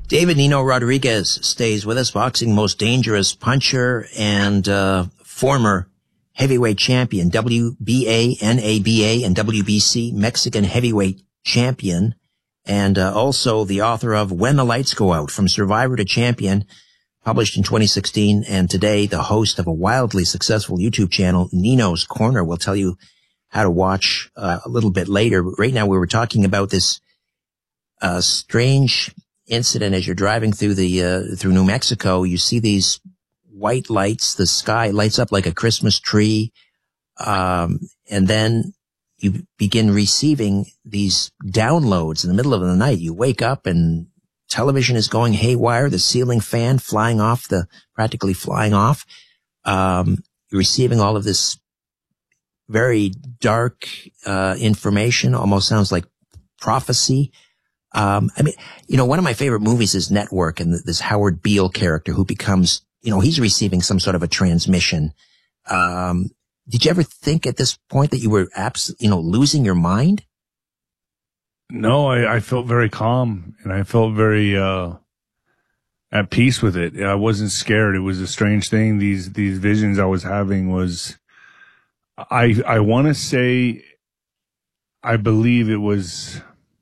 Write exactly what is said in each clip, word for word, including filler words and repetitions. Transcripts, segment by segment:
David Nino Rodriguez stays with us, boxing most dangerous puncher and uh, former heavyweight champion, W B A, N A B A, and W B C Mexican heavyweight champion, and uh, also the author of When the Lights Go Out, From Survivor to Champion, published in twenty sixteen, and today the host of a wildly successful YouTube channel, Nino's Corner. We'll tell you how to watch uh, a little bit later. Right now we were talking about this uh, strange incident as you're driving through the uh, through New Mexico. You see these white lights, the sky lights up like a Christmas tree, um, and then you begin receiving these downloads in the middle of the night. You wake up and television is going haywire, the ceiling fan flying off, the practically flying off. Um, you're receiving all of this very dark uh, information, almost sounds like prophecy. Um, I mean, you know, one of my favorite movies is Network, and this Howard Beale character who becomes, you know, he's receiving some sort of a transmission. Um, did you ever think at this point that you were abs- you know, losing your mind? No, I, I felt very calm, and I felt very, uh, at peace with it. I wasn't scared. It was a strange thing. These, these visions I was having was, I, I want to say, I believe it was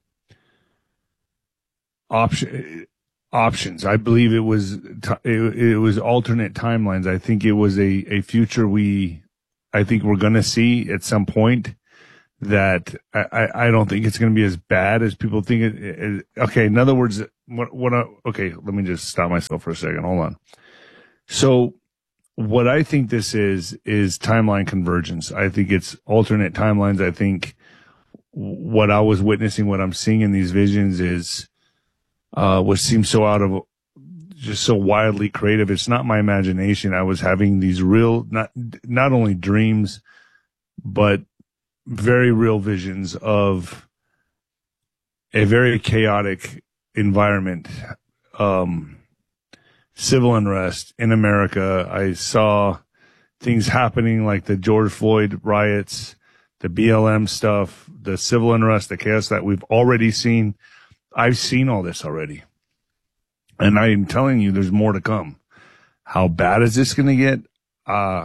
option, options. I believe it was, t- it, it was alternate timelines. I think it was a, a future we, I think we're going to see at some point. That I, I don't think it's going to be as bad as people think it, it. Okay, in other words, what, what I, okay, let me just stop myself for a second. Hold on. So what I think this is, is timeline convergence. I think it's alternate timelines. I think what I was witnessing, what I'm seeing in these visions is, uh, what seems so out of, just so wildly creative. It's not my imagination. I was having these real, not, not only dreams, but very real visions of a very chaotic environment, um, civil unrest in America. I saw things happening like the George Floyd riots, the B L M stuff, the civil unrest, the chaos that we've already seen. I've seen all this already. And I'm telling you, there's more to come. How bad is this going to get? Uh,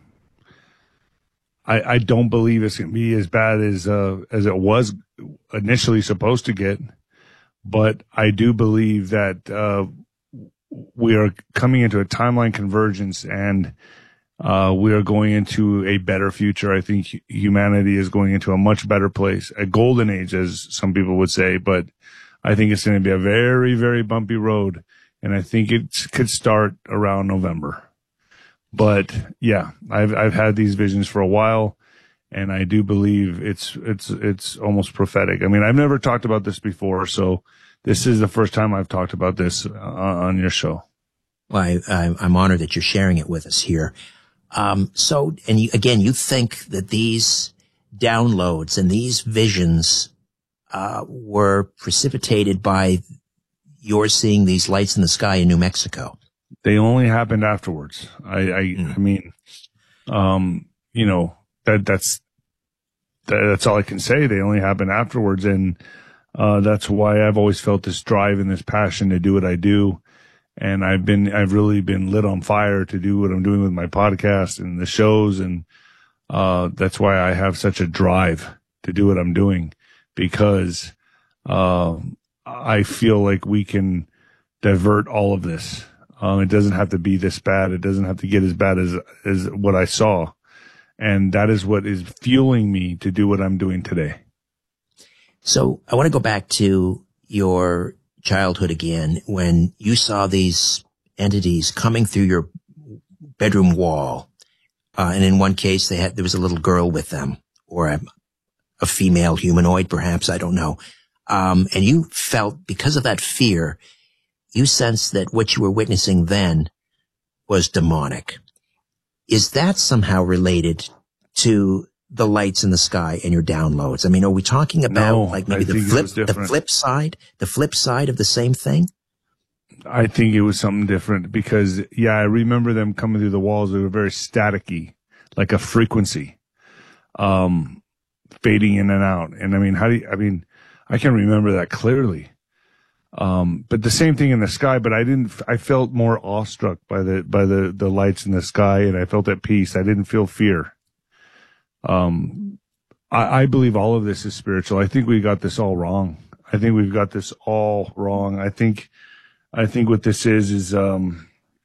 I, I don't believe it's going to be as bad as, uh, as it was initially supposed to get, but I do believe that, uh, we are coming into a timeline convergence, and, uh, we are going into a better future. I think humanity is going into a much better place, a golden age, as some people would say, but I think it's going to be a very, very bumpy road. And I think it could start around November. But yeah, I've, I've had these visions for a while, and I do believe it's, it's, it's almost prophetic. I mean, I've never talked about this before, so this is the first time I've talked about this uh, on your show. Well, I, I, I'm honored that you're sharing it with us here. Um, so, and you, again, you think that these downloads and these visions, uh, were precipitated by your seeing these lights in the sky in New Mexico? They only happened afterwards. I, I, mm. I mean, um, you know, that, that's, that, that's all I can say. They only happened afterwards. And, uh, that's why I've always felt this drive and this passion to do what I do. And I've been, I've really been lit on fire to do what I'm doing with my podcast and the shows. And, uh, that's why I have such a drive to do what I'm doing, because, uh, I feel like we can divert all of this. Um, it doesn't have to be this bad. It doesn't have to get as bad as, as what I saw. And that is what is fueling me to do what I'm doing today. So I want to go back to your childhood again, when you saw these entities coming through your bedroom wall. Uh, and in one case, they had, there was a little girl with them, or a, a female humanoid, perhaps. I don't know. Um, and you felt, because of that fear, you sensed that what you were witnessing then was demonic. Is that somehow related to the lights in the sky and your downloads? I mean, are we talking about no, like maybe I the flip, the flip side, the flip side of the same thing? I think it was something different, because, yeah, I remember them coming through the walls. They were very staticky, like a frequency, um, fading in and out. And I mean, how do you, I mean, I can remember that clearly. Um, but the same thing in the sky, but I didn't, I felt more awestruck by the, by the, the lights in the sky, and I felt at peace. I didn't feel fear. Um, I, I believe all of this is spiritual. I think we got this all wrong. I think we've got this all wrong. I think, I think what this is, is, um,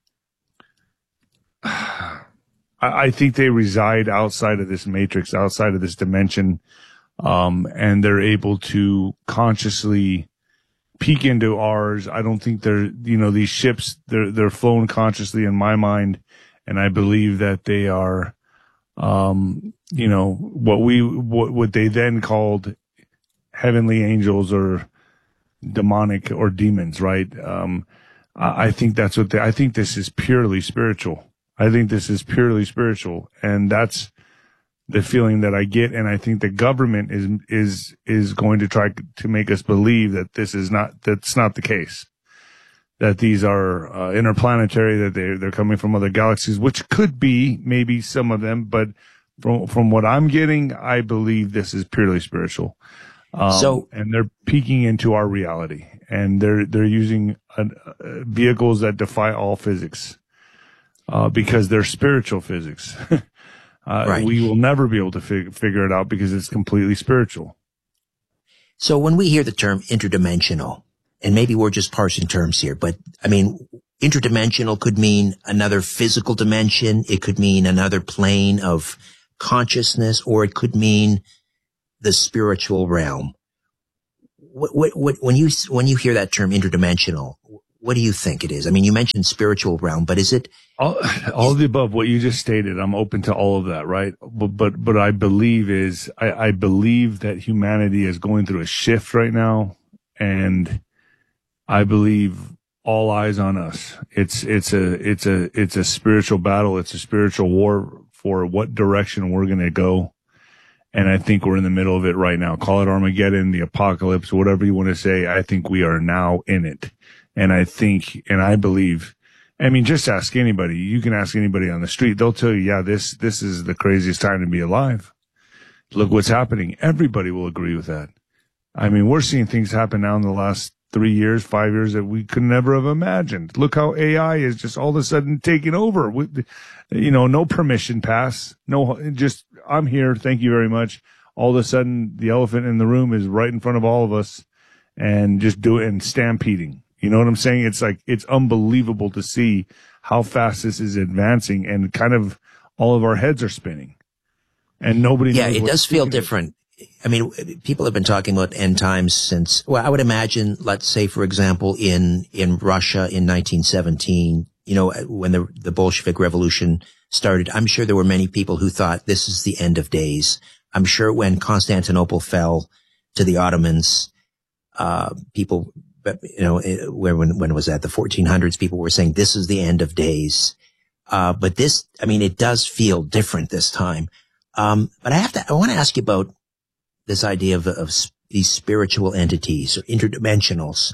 I, I think they reside outside of this matrix, outside of this dimension. Um, and they're able to consciously peek into ours. I don't think they're, you know, these ships, they're, they're flown consciously in my mind. And I believe that they are, um, you know, what we, what, what they then called heavenly angels or demonic or demons, right? Um, I, I think that's what they, I think this is purely spiritual. I think this is purely spiritual. And that's the feeling that I get. And I think the government is, is, is going to try to make us believe that this is not, that's not the case. That these are, uh, interplanetary, that they're, they're coming from other galaxies, which could be maybe some of them, but from, from what I'm getting, I believe this is purely spiritual. Um, so, and they're peeking into our reality, and they're, they're using uh, vehicles that defy all physics, uh, because they're spiritual physics. Uh, right. We will never be able to fig- figure it out because it's completely spiritual. So when we hear the term interdimensional, and maybe we're just parsing terms here, but I mean, interdimensional could mean another physical dimension. It could mean another plane of consciousness, or it could mean the spiritual realm. What, what, what, when you, when you hear that term interdimensional, what do you think it is? I mean, you mentioned spiritual realm, but is it all, all of the above? What you just stated, I'm open to all of that, right? But but but I believe is I, I believe that humanity is going through a shift right now, and I believe all eyes on us. It's it's a it's a it's a spiritual battle. It's a spiritual war for what direction we're going to go, and I think we're in the middle of it right now. Call it Armageddon, the apocalypse, whatever you want to say. I think we are now in it. And I think, and I believe, I mean, just ask anybody. You can ask anybody on the street. They'll tell you, yeah, this, this is the craziest time to be alive. Look what's happening. Everybody will agree with that. I mean, we're seeing things happen now in the last three years, five years that we could never have imagined. Look how A I is just all of a sudden taking over with, you know, no permission pass. No, just, I'm here. Thank you very much. All of a sudden, the elephant in the room is right in front of all of us, and just do it and stampeding. You know what I'm saying? It's like, it's unbelievable to see how fast this is advancing, and kind of all of our heads are spinning, and nobody yeah, knows it does feel different. I mean, people have been talking about end times since, well, I would imagine, let's say, for example, in, in Russia in nineteen seventeen, you know, when the, the Bolshevik Revolution started, I'm sure there were many people who thought this is the end of days. I'm sure when Constantinople fell to the Ottomans, uh, people, But, you know, where, when, when was that? The fourteen hundreds, people were saying this is the end of days. Uh, but this, I mean, it does feel different this time. Um, but I have to, I want to ask you about this idea of, of these spiritual entities or interdimensionals.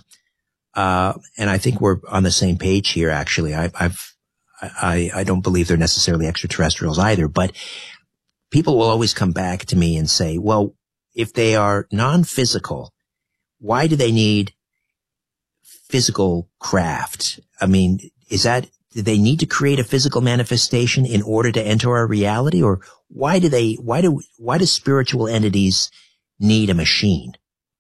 Uh, and I think we're on the same page here, actually. I, I've, I, I don't believe they're necessarily extraterrestrials either, but people will always come back to me and say, well, if they are non-physical, why do they need physical craft? I mean, is that, do they need to create a physical manifestation in order to enter our reality? Or why do they, why do, why do spiritual entities need a machine?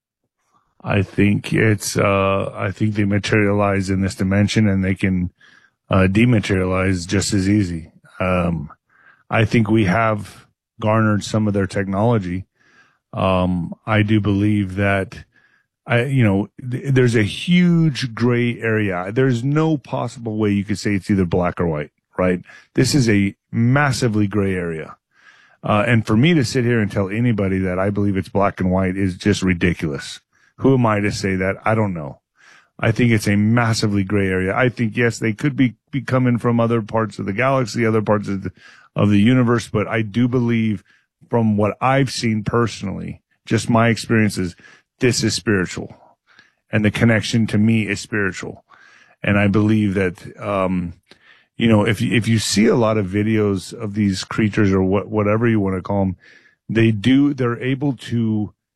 I think it's, uh, I think they materialize in this dimension, and they can, uh, dematerialize just as easy. Um, I think we have garnered some of their technology. Um, I do believe that, I, you know, th- there's a huge gray area. There's no possible way you could say it's either black or white, right? This is a massively gray area. Uh, and for me to sit here and tell anybody that I believe it's black and white is just ridiculous. Who am I to say that? I don't know. I think it's a massively gray area. I think, yes, they could be, be coming from other parts of the galaxy, other parts of the, of the universe, but I do believe, from what I've seen personally, just my experiences, this is spiritual, and the connection to me is spiritual. And I believe that, um, you know, if you, if you see a lot of videos of these creatures, or what, whatever you want to call them, they do, they're able to,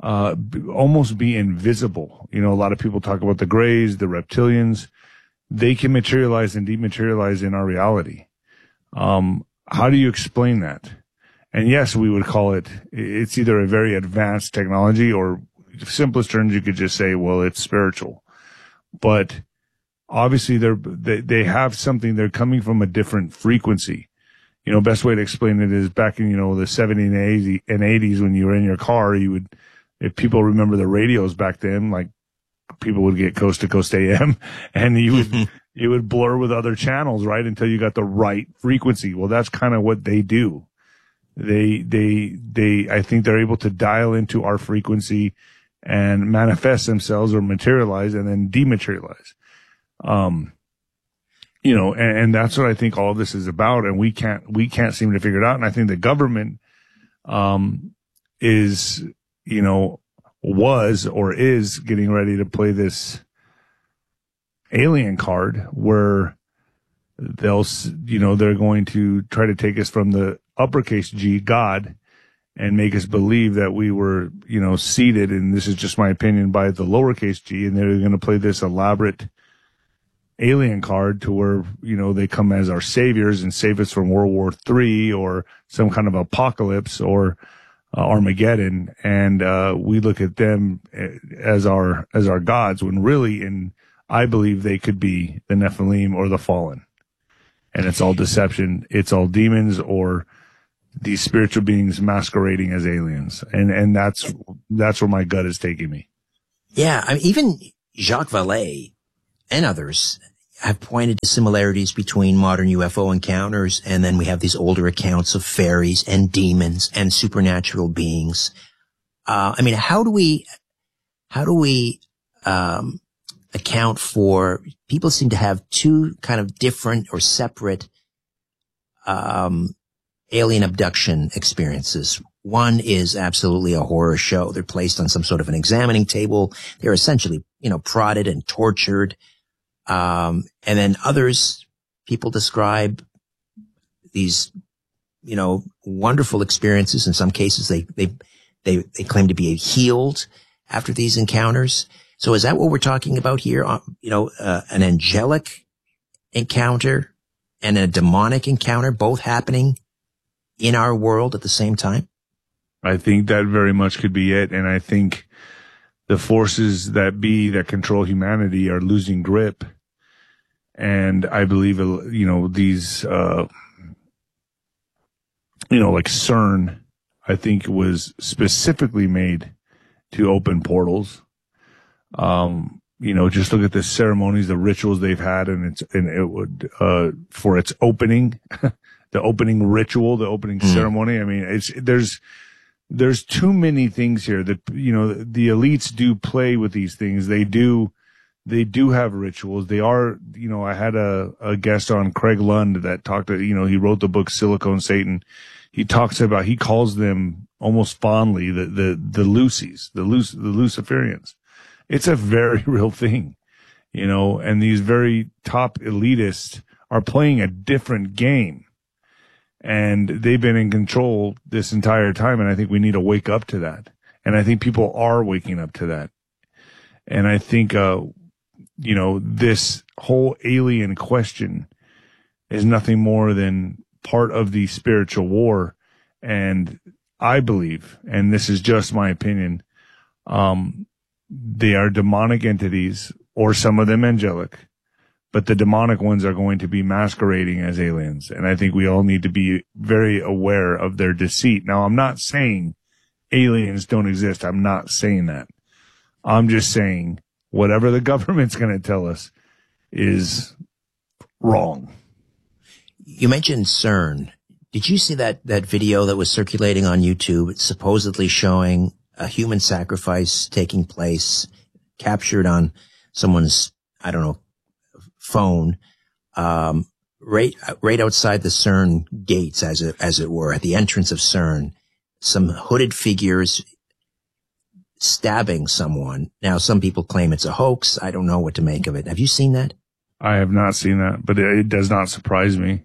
uh, b- almost be invisible. You know, a lot of people talk about the Greys, the reptilians. They can materialize and dematerialize in our reality. Um, how do you explain that? And yes, we would call it, it's either a very advanced technology, or simplest terms, you could just say, well, it's spiritual. But obviously they're, they, they have something, they're coming from a different frequency. You know, best way to explain it is back in, you know, the seventies and eighties when you were in your car, you would, if people remember the radios back then, like people would get Coast to Coast A M and you would, you would blur with other channels, right? Until you got the right frequency. Well, that's kind of what they do. They, they, they, I think they're able to dial into our frequency and manifest themselves or materialize and then dematerialize. Um, you know, and, and that's what I think all of this is about. And we can't, we can't seem to figure it out. And I think the government, um, is, you know, was or is getting ready to play this alien card where they'll, you know, they're going to try to take us from the uppercase G, God, and make us believe that we were, you know, seated, and this is just my opinion, by the lowercase G, and they're going to play this elaborate alien card to where, you know, they come as our saviors and save us from World War Three or some kind of apocalypse or uh, Armageddon. And, uh, we look at them as our, as our gods, when really, in, I believe they could be the Nephilim or the fallen. And it's all deception. It's all demons or these spiritual beings masquerading as aliens. And, and that's, that's where my gut is taking me. Yeah. I mean, even Jacques Vallée and others have pointed to similarities between modern U F O encounters, and then we have these older accounts of fairies and demons and supernatural beings. Uh, I mean, how do we, how do we, um, account for, people seem to have two kind of different or separate, um, alien abduction experiences. One is absolutely a horror show. They're placed on some sort of an examining table. They're essentially, you know, prodded and tortured. Um, and then others, people describe these, you know, wonderful experiences. In some cases, they, they, they, they claim to be healed after these encounters. So is that what we're talking about here? Uh, you know, uh, an angelic encounter and a demonic encounter, both happening in our world at the same time? I think that very much could be it. And I think the forces that be that control humanity are losing grip. And I believe, you know, these, uh, you know, like CERN, I think was specifically made to open portals. Um, you know, just look at the ceremonies, the rituals they've had, and it's, and it would, uh, for its opening, the opening ritual, the opening mm. ceremony. I mean, it's, there's, there's too many things here that, you know, the elites do play with these things. They do, they do have rituals. They are, you know, I had a, a guest on, Craig Lund, that talked to, you know, he wrote the book Silicon Satan. He talks about, he calls them almost fondly the, the, the Lucies, the Luc, the Luciferians. It's a very real thing, you know, and these very top elitists are playing a different game, and they've been in control this entire time. And I think we need to wake up to that. And I think people are waking up to that. And I think, uh, you know, this whole alien question is nothing more than part of the spiritual war. And I believe, and this is just my opinion, um, they are demonic entities, or some of them angelic, but the demonic ones are going to be masquerading as aliens. And I think we all need to be very aware of their deceit. Now, I'm not saying aliens don't exist. I'm not saying that. I'm just saying whatever the government's going to tell us is wrong. You mentioned CERN. Did you see that, that video that was circulating on YouTube? It's supposedly showing a human sacrifice taking place, captured on someone's, I don't know, phone, um, right, right outside the CERN gates, as it, as it were, at the entrance of CERN. Some hooded figures stabbing someone. Now, some people claim it's a hoax. I don't know what to make of it. Have you seen that? I have not seen that, but it, it does not surprise me.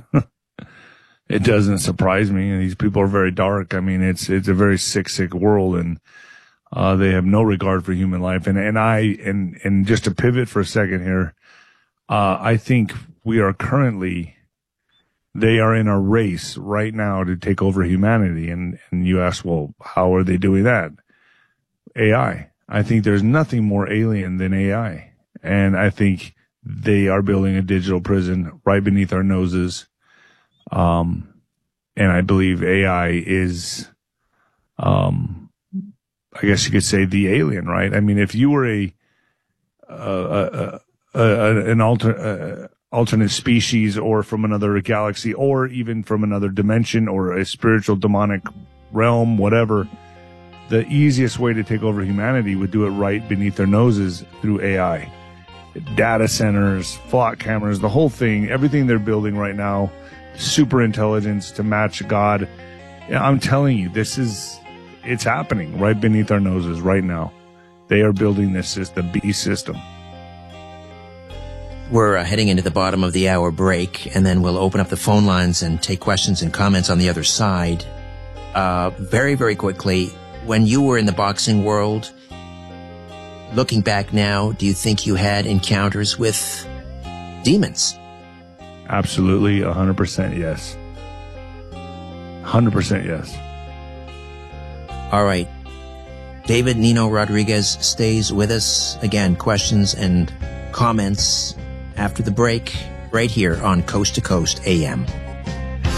It doesn't surprise me. And these people are very dark. I mean, it's, it's a very sick, sick world. And, Uh, they have no regard for human life. And, and I, and, and just to pivot for a second here, uh, I think we are currently, they are in a race right now to take over humanity. And, and you ask, well, how are they doing that? A I. I think there's nothing more alien than A I. And I think they are building a digital prison right beneath our noses. Um, and I believe A I is, um, I guess you could say the alien, right? I mean, if you were a, uh, a, a, a an alter, uh, alternate species or from another galaxy or even from another dimension or a spiritual demonic realm, whatever, the easiest way to take over humanity would do it right beneath their noses through A I. Data centers, flock cameras, the whole thing, everything they're building right now, super intelligence to match God. I'm telling you, this is, it's happening right beneath our noses right now. They are building this system, the beast system. We're uh, heading into the bottom of the hour break, and then we'll open up the phone lines and take questions and comments on the other side. Uh, very, very quickly, when you were in the boxing world, looking back now, do you think you had encounters with demons? Absolutely, one hundred percent yes. one hundred percent yes. All right. David Nino Rodriguez stays with us. Again, questions and comments after the break, right here on Coast to Coast A M.